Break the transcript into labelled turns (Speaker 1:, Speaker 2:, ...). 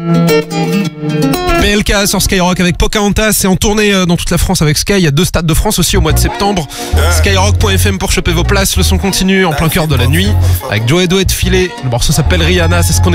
Speaker 1: PLK sur Skyrock avec Pocahontas. C'est en tournée dans toute la France avec Sky. Il y a 2 stades de France aussi au mois de septembre. Skyrock.fm pour choper vos places. Le son continue en plein cœur de la nuit avec Joe Edo et Filet. Le morceau s'appelle Rihanna. C'est ce qu'on